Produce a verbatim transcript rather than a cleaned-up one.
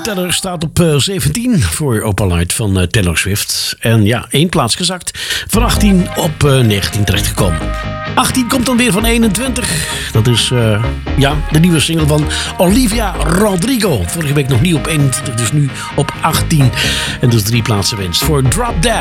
teller staat op uh, zeventien voor Opalite van uh, Taylor Swift. En ja, één plaats gezakt. Van achttien op uh, negentien terechtgekomen. achttien komt dan weer van eenentwintig. Dat is uh, ja, de nieuwe single van Olivia Rodrigo. Vorige week nog niet op eenentwintig, dus nu op achttien. En dus drie plaatsen winst voor Drop Dead.